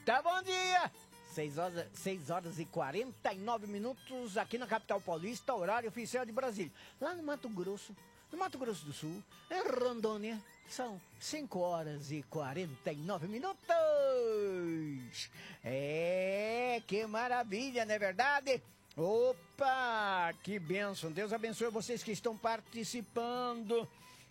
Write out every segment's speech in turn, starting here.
Eita, bom dia! 6 horas e 49 minutos aqui na capital paulista, horário oficial de Brasília. Lá no Mato Grosso do Sul, em Rondônia, são 5 horas e 49 minutos. Que maravilha, não é verdade? Opa, que bênção. Deus abençoe vocês que estão participando.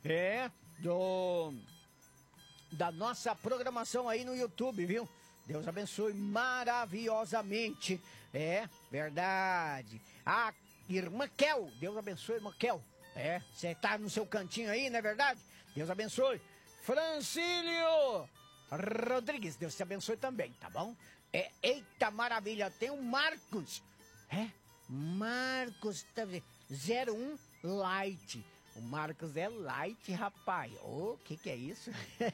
Da nossa programação aí no YouTube, viu? Deus abençoe maravilhosamente. É verdade. A irmã Kel, Deus abençoe, irmã Kel. Você tá no seu cantinho aí, não é verdade? Deus abençoe. Francílio Rodrigues, Deus te abençoe também, tá bom? Eita maravilha, tem o Marcos. Marcos 01 Light. O Marcos é light, rapaz. Que é isso?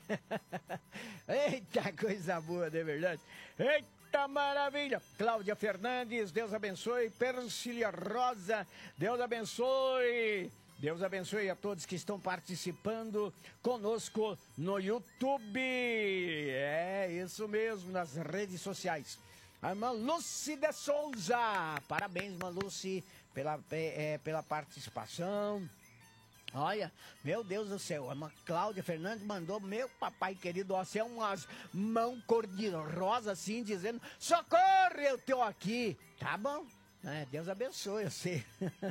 Eita, coisa boa, não é verdade? Eita, maravilha. Cláudia Fernandes, Deus abençoe. Persília Rosa, Deus abençoe. Deus abençoe a todos que estão participando conosco no YouTube. É isso mesmo, nas redes sociais. A irmã Lúcia de Souza. Parabéns, irmã Lúcia, pela participação. Olha, meu Deus do céu, a irmã Cláudia Fernandes mandou, meu papai querido, assim, umas mãos cor-de-rosa assim, dizendo, socorro, eu tô aqui. Tá bom, Deus abençoe, eu sei.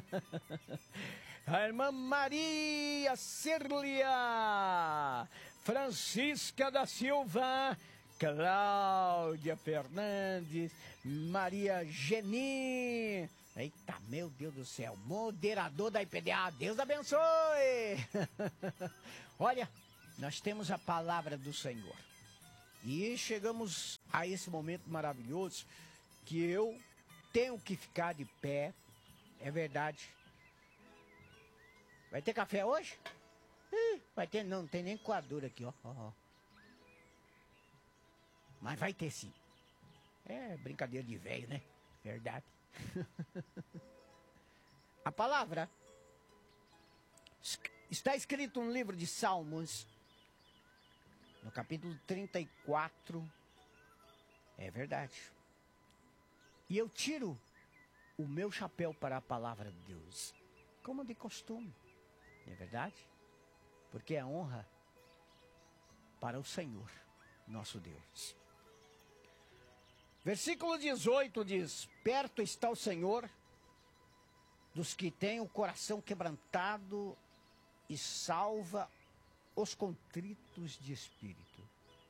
A irmã Maria Círlia, Francisca da Silva, Cláudia Fernandes, Maria Geni. Eita, meu Deus do céu, moderador da IPDA, Deus abençoe! Olha, nós temos a palavra do Senhor. E chegamos a esse momento maravilhoso que eu tenho que ficar de pé, é verdade. Vai ter café hoje? Vai ter, não tem nem coadura aqui, ó. Mas vai ter sim. É brincadeira de velho, né? Verdade. A palavra está escrito no livro de Salmos, no capítulo 34. É verdade. E eu tiro o meu chapéu para a palavra de Deus, como de costume. Não é verdade? Porque é honra para o Senhor, nosso Deus. Versículo 18 diz, perto está o Senhor dos que têm o coração quebrantado e salva os contritos de espírito.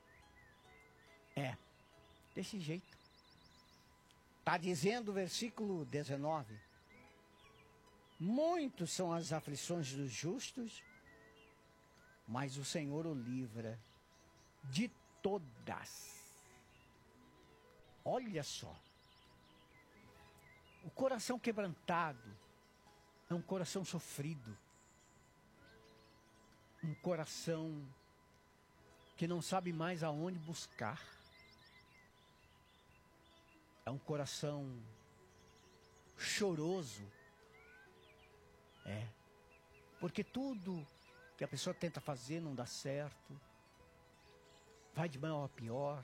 Desse jeito. Está dizendo o versículo 19, muitos são as aflições dos justos, mas o Senhor o livra de todas. Olha só, o coração quebrantado é um coração sofrido, um coração que não sabe mais aonde buscar, é um coração choroso, porque tudo que a pessoa tenta fazer não dá certo, vai de mal a pior.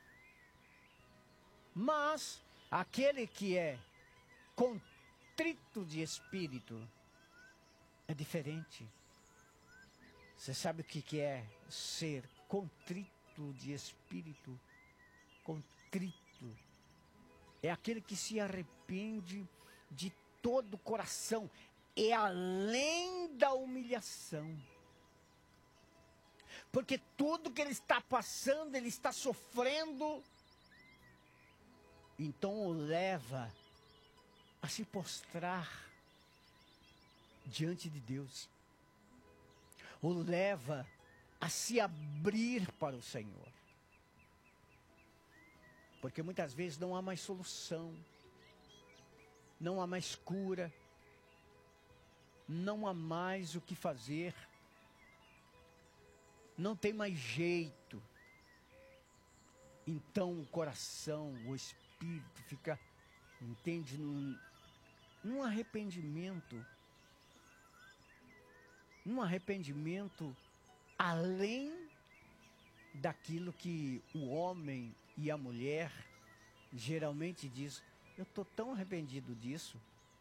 Mas aquele que é contrito de espírito é diferente. Você sabe o que é ser contrito de espírito? Contrito é aquele que se arrepende de todo o coração, é além da humilhação. Porque tudo que ele está passando, ele está sofrendo, então o leva a se postrar diante de Deus. O leva a se abrir para o Senhor. Porque muitas vezes não há mais solução, não há mais cura, não há mais o que fazer, não tem mais jeito. Então o coração, o espírito fica, entende, num arrependimento além daquilo que o homem e a mulher geralmente diz: eu estou tão arrependido disso,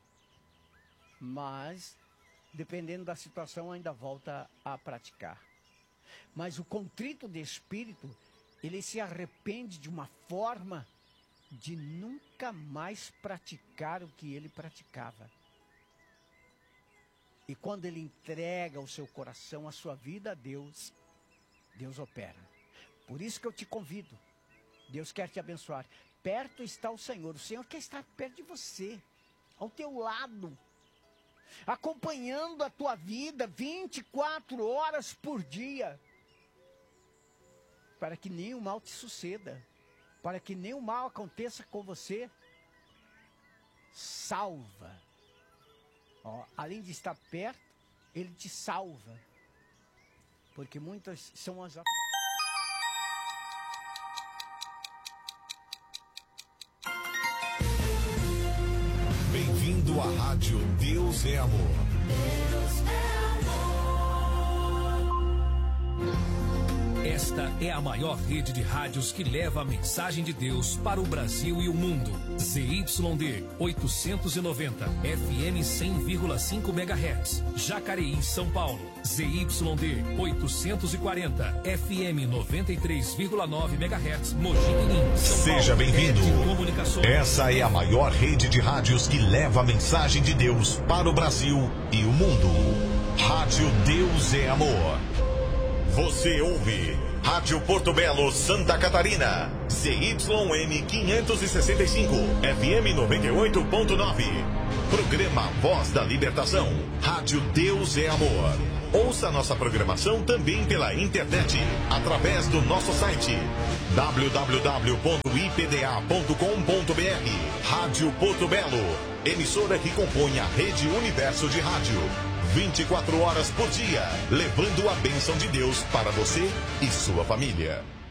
mas dependendo da situação ainda volta a praticar. Mas o contrito de espírito, ele se arrepende de uma forma de nunca mais praticar o que ele praticava. E quando ele entrega o seu coração, a sua vida a Deus, Deus opera. Por isso que eu te convido. Deus quer te abençoar. Perto está o Senhor quer estar perto de você, ao teu lado, acompanhando a tua vida 24 horas por dia, para que nenhum mal te suceda, para que nenhum mal aconteça com você. Salva. Além de estar perto, ele te salva, porque muitas são as... Bem-vindo à Rádio Deus é Amor. Deus é amor. Esta é a maior rede de rádios que leva a mensagem de Deus para o Brasil e o mundo. ZYD 890, FM 100,5 MHz, Jacareí, São Paulo. ZYD 840, FM 93,9 MHz, Mogi Mirim, São Paulo. Seja bem-vindo. Essa é a maior rede de rádios que leva a mensagem de Deus para o Brasil e o mundo. Rádio Deus é Amor. Você ouve Rádio Porto Belo, Santa Catarina, ZYM 565, FM 98.9. Programa Voz da Libertação, Rádio Deus é Amor. Ouça nossa programação também pela internet, através do nosso site www.ipda.com.br. Rádio Porto Belo, emissora que compõe a Rede Universo de Rádio. 24 horas por dia, levando a bênção de Deus para você e sua família.